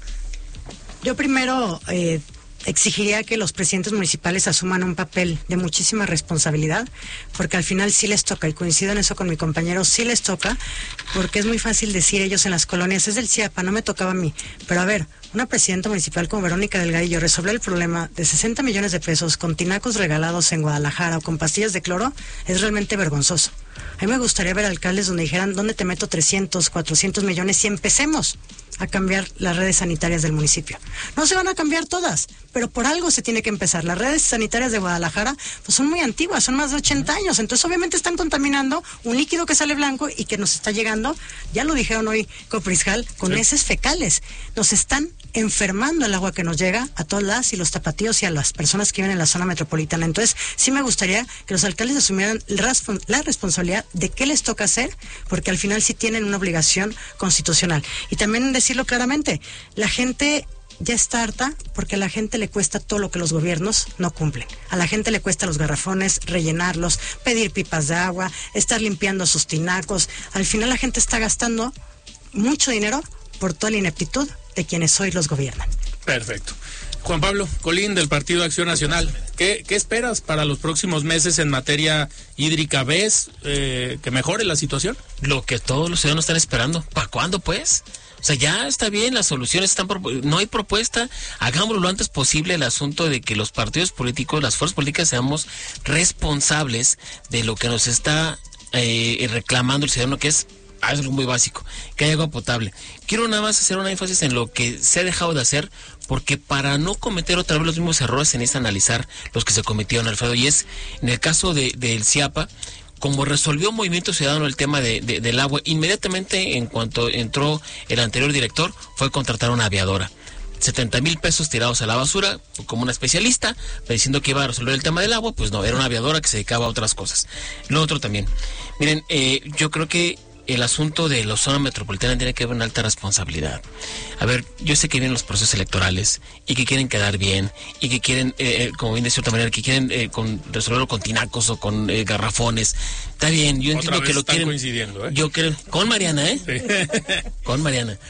Yo primero exigiría que los presidentes municipales asuman un papel de muchísima responsabilidad, porque al final sí les toca, y coincido en eso con mi compañero, sí les toca, porque es muy fácil decir ellos en las colonias, es del CIAPA, no me tocaba a mí, pero a ver, una presidenta municipal como Verónica Delgadillo resolver el problema de 60 millones de pesos con tinacos regalados en Guadalajara o con pastillas de cloro es realmente vergonzoso. A mí me gustaría ver alcaldes donde dijeran, ¿dónde te meto 300, 400 millones y empecemos a cambiar las redes sanitarias del municipio? No se van a cambiar todas, pero por algo se tiene que empezar. Las redes sanitarias de Guadalajara pues son muy antiguas, son más de 80 años, entonces obviamente están contaminando un líquido que sale blanco y que nos está llegando, ya lo dijeron hoy Coprisjal, con heces fecales. Nos están enfermando el agua que nos llega a todas las y los tapatíos y a las personas que viven en la zona metropolitana. Entonces sí me gustaría que los alcaldes asumieran la responsabilidad de qué les toca hacer, porque al final sí tienen una obligación constitucional. Y también decirlo claramente, la gente ya está harta porque a la gente le cuesta todo lo que los gobiernos no cumplen. A la gente le cuesta los garrafones, rellenarlos, pedir pipas de agua, estar limpiando sus tinacos. Al final la gente está gastando mucho dinero por toda la ineptitud de quienes hoy los gobiernan. Perfecto. Juan Pablo Colín, del Partido Acción Nacional, ¿qué esperas para los próximos meses en materia hídrica? ¿Ves que mejore la situación? Lo que todos los ciudadanos están esperando. ¿Para cuándo, pues? O sea, ya está bien, las soluciones están, no hay propuesta, hagámoslo lo antes posible. El asunto de que los partidos políticos, las fuerzas políticas, seamos responsables de lo que nos está reclamando el ciudadano, que es algo muy básico, que haya agua potable. Quiero nada más hacer un énfasis en lo que se ha dejado de hacer, porque para no cometer otra vez los mismos errores se necesita analizar los que se cometieron, Alfredo, y es en el caso del CIAPA, como resolvió Movimiento Ciudadano el tema del agua, inmediatamente en cuanto entró el anterior director, fue contratar una aviadora. 70,000 pesos tirados a la basura, como una especialista, diciendo que iba a resolver el tema del agua. Pues no, era una aviadora que se dedicaba a otras cosas. Lo otro también, miren, yo creo que el asunto de la zona metropolitana tiene que haber una alta responsabilidad. A ver, yo sé que vienen los procesos electorales y que quieren quedar bien y que quieren, como bien de cierta manera, que quieren resolverlo con tinacos o con garrafones. Está bien, yo entiendo que lo quieren. Coincidiendo, ¿eh? Yo creo, con Mariana, ¿eh? Sí. Con Mariana.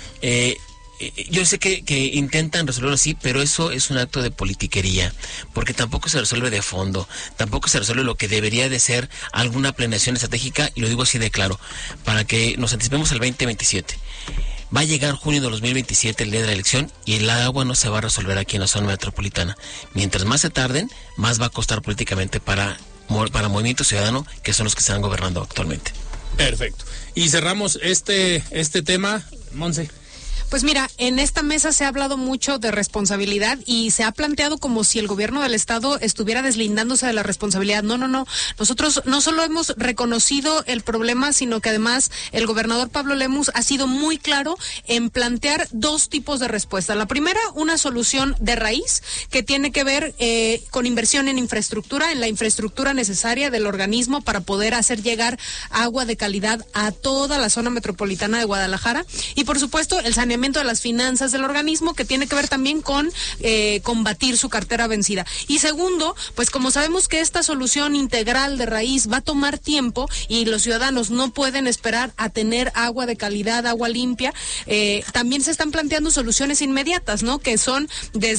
Yo sé que intentan resolverlo así, pero eso es un acto de politiquería, porque tampoco se resuelve de fondo, tampoco se resuelve lo que debería de ser alguna planeación estratégica, y lo digo así de claro, para que nos anticipemos al 2027. Va a llegar junio de 2027, el día de la elección, y el agua no se va a resolver aquí en la zona metropolitana. Mientras más se tarden, más va a costar políticamente para Movimiento Ciudadano, que son los que están gobernando actualmente. Perfecto. Y cerramos este tema, Monse. Pues mira, en esta mesa se ha hablado mucho de responsabilidad y se ha planteado como si el gobierno del estado estuviera deslindándose de la responsabilidad. No. Nosotros no solo hemos reconocido el problema, sino que además el gobernador Pablo Lemus ha sido muy claro en plantear dos tipos de respuesta. La primera, una solución de raíz que tiene que ver con inversión en infraestructura, en la infraestructura necesaria del organismo para poder hacer llegar agua de calidad a toda la zona metropolitana de Guadalajara. Y por supuesto, el saneamiento de las finanzas del organismo, que tiene que ver también con combatir su cartera vencida. Y segundo, pues como sabemos que esta solución integral de raíz va a tomar tiempo y los ciudadanos no pueden esperar a tener agua de calidad, agua limpia, también se están planteando soluciones inmediatas, ¿no? Que son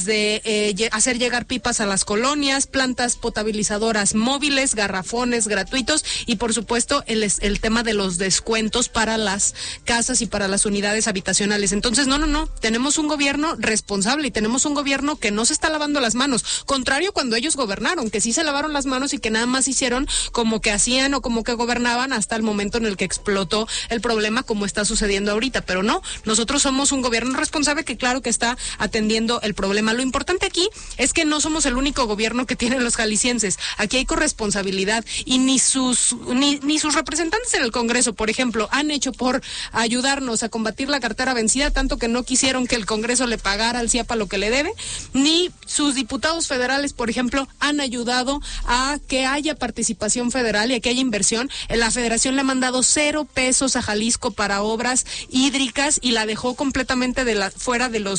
desde hacer llegar pipas a las colonias, plantas potabilizadoras móviles, garrafones gratuitos y por supuesto el tema de los descuentos para las casas y para las unidades habitacionales. Entonces, no, tenemos un gobierno responsable y tenemos un gobierno que no se está lavando las manos, contrario cuando ellos gobernaron, que sí se lavaron las manos y que nada más hicieron como que hacían o como que gobernaban hasta el momento en el que explotó el problema, como está sucediendo ahorita. Pero no, nosotros somos un gobierno responsable que claro que está atendiendo el problema. Lo importante aquí es que no somos el único gobierno que tienen los jaliscienses. Aquí hay corresponsabilidad y ni sus representantes en el Congreso, por ejemplo, han hecho por ayudarnos a combatir la cartera vencida, tanto que no quisieron que el Congreso le pagara al CIAPA lo que le debe, ni sus diputados federales, por ejemplo, han ayudado a que haya participación federal y a que haya inversión. La Federación le ha mandado 0 pesos a Jalisco para obras hídricas y la dejó completamente fuera de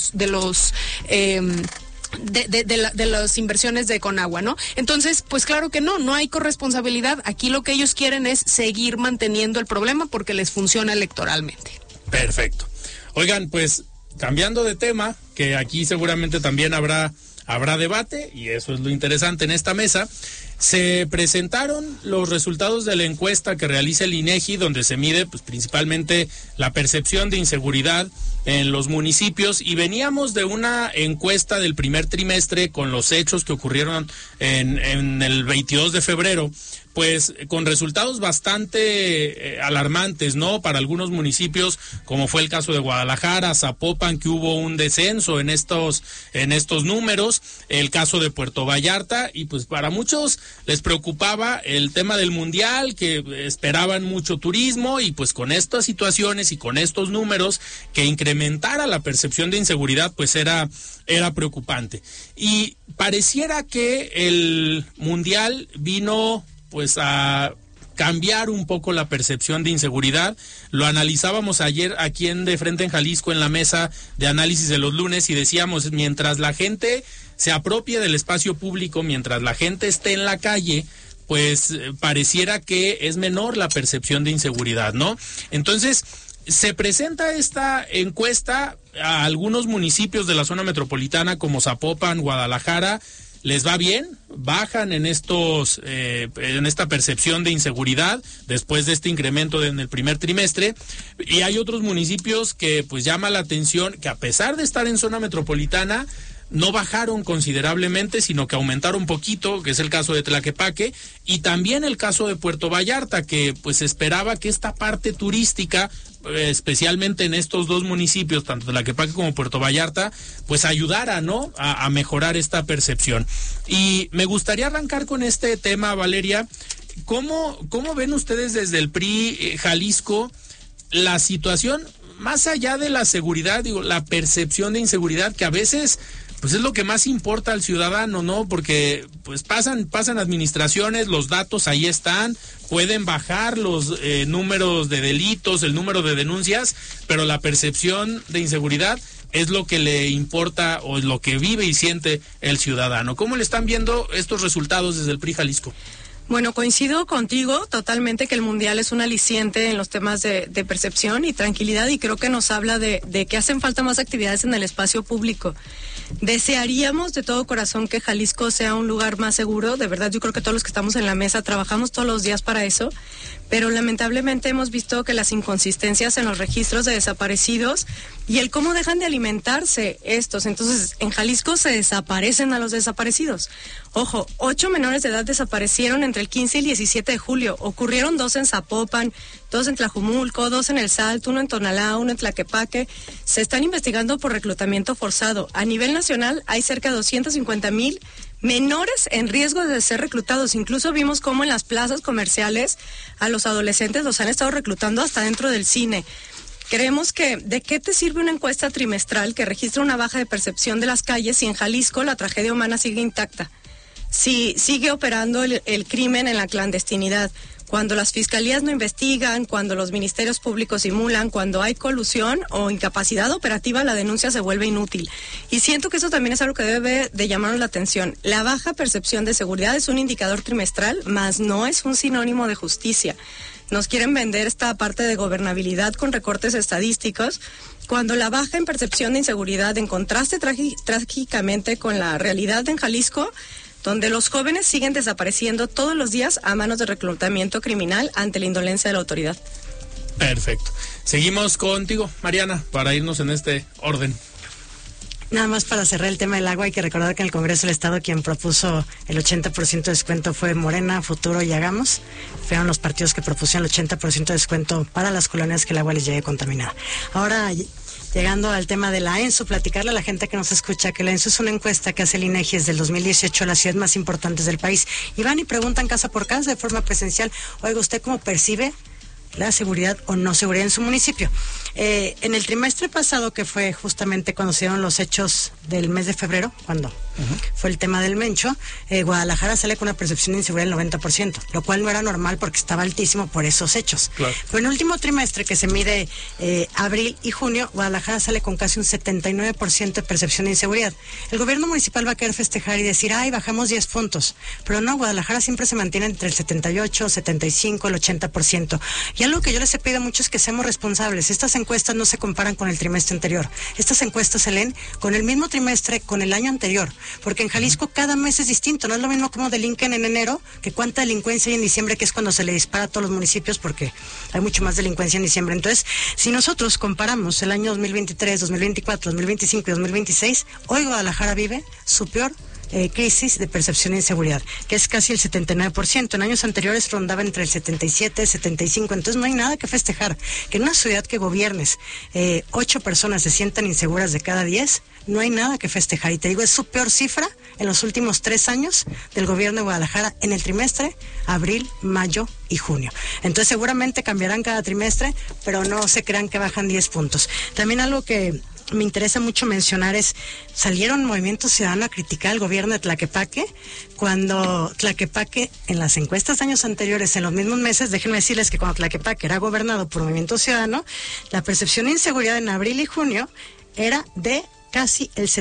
las inversiones de Conagua, ¿no? Entonces, pues claro que no hay corresponsabilidad. Aquí lo que ellos quieren es seguir manteniendo el problema porque les funciona electoralmente. Perfecto. Oigan, pues cambiando de tema, que aquí seguramente también habrá debate, y eso es lo interesante en esta mesa. Se presentaron los resultados de la encuesta que realiza el INEGI, donde se mide pues principalmente la percepción de inseguridad en los municipios, y veníamos de una encuesta del primer trimestre con los hechos que ocurrieron en el 22 de febrero, pues con resultados bastante alarmantes, ¿no? Para algunos municipios, como fue el caso de Guadalajara, Zapopan, que hubo un descenso en estos números, el caso de Puerto Vallarta, y pues para muchos les preocupaba el tema del mundial, que esperaban mucho turismo, y pues con estas situaciones y con estos números, que incrementara la percepción de inseguridad, pues era preocupante. Y pareciera que el mundial vino pues a cambiar un poco la percepción de inseguridad. Lo analizábamos ayer aquí en De Frente en Jalisco, en la mesa de análisis de los lunes, y decíamos, mientras la gente se apropie del espacio público, mientras la gente esté en la calle, pues pareciera que es menor la percepción de inseguridad, ¿no? Entonces, se presenta esta encuesta a algunos municipios de la zona metropolitana como Zapopan, Guadalajara. Les va bien, bajan en esta percepción de inseguridad después de este incremento en el primer trimestre, y hay otros municipios que pues llama la atención que a pesar de estar en zona metropolitana no bajaron considerablemente, sino que aumentaron un poquito, que es el caso de Tlaquepaque, y también el caso de Puerto Vallarta, que pues esperaba que esta parte turística, especialmente en estos dos municipios, tanto Tlaquepaque como Puerto Vallarta, pues ayudara, ¿no?, a mejorar esta percepción. Y me gustaría arrancar con este tema, Valeria. ¿Cómo ven ustedes desde el PRI Jalisco la situación? más allá de la seguridad, digo, la percepción de inseguridad, que a veces pues es lo que más importa al ciudadano, ¿no? Porque pues pasan administraciones, los datos ahí están, pueden bajar los números de delitos, el número de denuncias, pero la percepción de inseguridad es lo que le importa o es lo que vive y siente el ciudadano. ¿Cómo le están viendo estos resultados desde el PRI Jalisco? Bueno, coincido contigo totalmente que el Mundial es un aliciente en los temas de percepción y tranquilidad, y creo que nos habla de que hacen falta más actividades en el espacio público. Desearíamos de todo corazón que Jalisco sea un lugar más seguro, de verdad yo creo que todos los que estamos en la mesa trabajamos todos los días para eso, pero lamentablemente hemos visto que las inconsistencias en los registros de desaparecidos y el cómo dejan de alimentarse estos. Entonces, en Jalisco se desaparecen a los desaparecidos. Ojo, 8 menores de edad desaparecieron entre el 15 y el 17 de julio. Ocurrieron 2 en Zapopan, 2 en Tlajumulco, 2 en El Salto, 1 en Tonalá, 1 en Tlaquepaque. Se están investigando por reclutamiento forzado. A nivel nacional hay cerca de 250,000 menores en riesgo de ser reclutados. Incluso vimos cómo en las plazas comerciales a los adolescentes los han estado reclutando hasta dentro del cine. Creemos que, ¿de qué te sirve una encuesta trimestral que registra una baja de percepción de las calles si en Jalisco la tragedia humana sigue intacta? Si sigue operando el crimen en la clandestinidad, cuando las fiscalías no investigan, cuando los ministerios públicos simulan, cuando hay colusión o incapacidad operativa, la denuncia se vuelve inútil. Y siento que eso también es algo que debe de llamarnos la atención. La baja percepción de seguridad es un indicador trimestral, mas no es un sinónimo de justicia. Nos quieren vender esta parte de gobernabilidad con recortes estadísticos, cuando la baja en percepción de inseguridad, en contraste trágicamente con la realidad en Jalisco, donde los jóvenes siguen desapareciendo todos los días a manos de reclutamiento criminal ante la indolencia de la autoridad. Perfecto. Seguimos contigo, Mariana, para irnos en este orden. Nada más para cerrar el tema del agua, hay que recordar que en el Congreso del Estado quien propuso el 80% de descuento fue Morena, Futuro y Hagamos. Fueron los partidos que propusieron el 80% de descuento para las colonias que el agua les llegue contaminada. Ahora, llegando al tema de la ENSU, platicarle a la gente que nos escucha que la ENSU es una encuesta que hace el INEGI desde el 2018 a las ciudades más importantes del país. Y van y preguntan casa por casa de forma presencial, oiga, ¿usted cómo percibe la seguridad o no seguridad en su municipio? En el trimestre pasado, que fue justamente cuando se dieron los hechos del mes de febrero, cuando fue el tema del Mencho, Guadalajara sale con una percepción de inseguridad del 90%, lo cual no era normal porque estaba altísimo por esos hechos. Claro. Pero en el último trimestre, que se mide abril y junio, Guadalajara sale con casi un 79% de percepción de inseguridad. El gobierno municipal va a querer festejar y decir, ay, bajamos 10 puntos. Pero no, Guadalajara siempre se mantiene entre el 78, 75, el 80%. Y algo que yo les he pedido mucho es que seamos responsables. Estas encuestas no se comparan con el trimestre anterior. Estas encuestas se leen con el mismo trimestre, con el año anterior. Porque en Jalisco cada mes es distinto. No es lo mismo como delinquen en enero que cuánta delincuencia hay en diciembre, que es cuando se le dispara a todos los municipios, porque hay mucho más delincuencia en diciembre. Entonces, si nosotros comparamos el año 2023, 2024, 2025 y 2026, hoy Guadalajara vive su peor crisis de percepción de inseguridad, que es casi el 79%. En años anteriores rondaba entre el 77, 75. Entonces no hay nada que festejar. Que en una ciudad que gobiernes 8 personas se sientan inseguras de cada 10, no hay nada que festejar. Y te digo, es su peor cifra en los últimos 3 años del gobierno de Guadalajara en el trimestre, abril, mayo y junio. Entonces seguramente cambiarán cada trimestre, pero no se crean que bajan 10 puntos. También algo que me interesa mucho mencionar es, salieron Movimiento Ciudadano a criticar al gobierno de Tlaquepaque, cuando Tlaquepaque, en las encuestas de años anteriores, en los mismos meses, déjenme decirles que cuando Tlaquepaque era gobernado por Movimiento Ciudadano, la percepción de inseguridad en abril y junio era de casi el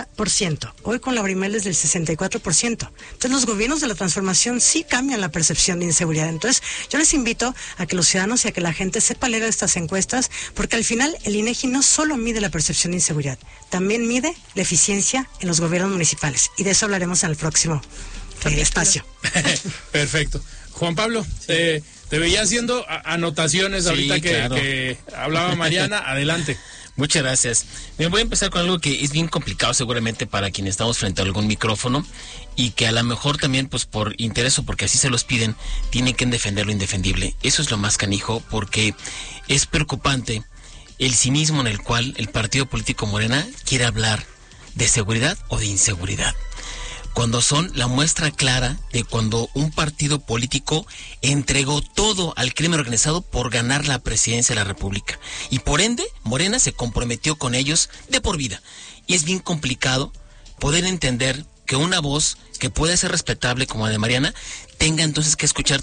70%. Hoy con la Brimel es del 64%. Entonces los gobiernos de la transformación sí cambian la percepción de inseguridad. Entonces yo les invito a que los ciudadanos y a que la gente sepa leer estas encuestas, porque al final el INEGI no solo mide la percepción de inseguridad, también mide la eficiencia en los gobiernos municipales. Y de eso hablaremos en el próximo espacio. Perfecto. Juan Pablo, te veía haciendo anotaciones ahorita que hablaba Mariana. Adelante. Muchas gracias. Me voy a empezar con algo que es bien complicado seguramente para quienes estamos frente a algún micrófono y que a lo mejor también pues por interés o porque así se los piden, tienen que defender lo indefendible. Eso es lo más canijo, porque es preocupante el cinismo en el cual el partido político Morena quiere hablar de seguridad o de inseguridad. cuando son la muestra clara de cuando un partido político entregó todo al crimen organizado por ganar la presidencia de la República. Y por ende, Morena se comprometió con ellos de por vida. Y es bien complicado poder entender que una voz que puede ser respetable como la de Mariana tenga entonces que escuchar